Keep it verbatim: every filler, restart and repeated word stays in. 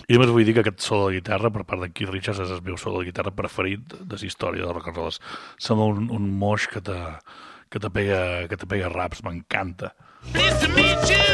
I només vull dir que aquest solo de guitarra per part de Keith Richards és el meu solo de guitarra preferit de la història de rock and roll. Sembla un, un moix que te, que te pega, que te pega raps, m'encanta. Nice to meet you.